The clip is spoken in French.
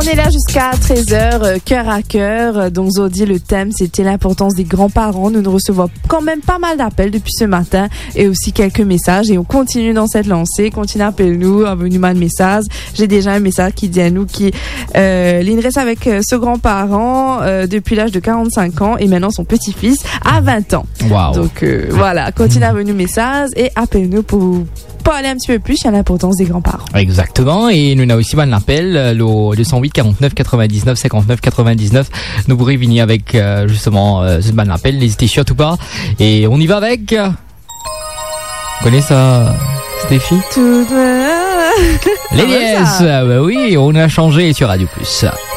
On est là jusqu'à 13h, cœur à cœur. Donc Zodi, le thème, c'était l'importance des grands-parents. Nous recevons quand même pas mal d'appels depuis ce matin et aussi quelques messages. Et on continue dans cette lancée. Continue à appeler nous, envoyez-nous un message. J'ai déjà un message qui dit à nous qui reste avec ce grand-parent depuis l'âge de 45 ans et maintenant son petit-fils a 20 ans. Wow. Donc voilà, continue à envoyer nous messages et appelle-nous pour parler un petit peu plus sur l'importance des grands-parents. Exactement, et nous avons aussi un appel, le 208 49 99 59 99. Nous pourrons venir avec justement ce bon appel, n'hésitez surtout pas. Et on y va avec... Vous connaissez ça, Stéphie? Les liesses, bah oui, on a changé sur Radio Plus.